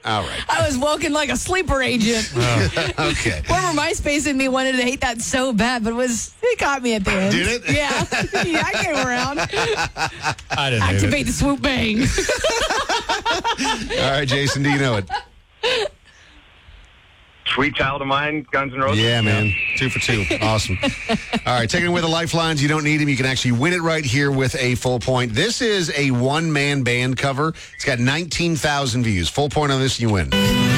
All right. I was woken like a sleeper agent. Okay. Former MySpace and me wanted to hate that so bad, but it caught me at the end. Did it? Yeah. Yeah, I came around. I didn't hate Activate it. the swoop bang. All right, Jason, do you know it? Sweet Child of Mine, Guns N' Roses. Yeah, man. 2 for 2. Awesome. All right, taking away the lifelines. You don't need them. You can actually win it right here with a full point. This is a one-man band cover. It's got 19,000 views. Full point on this, you win.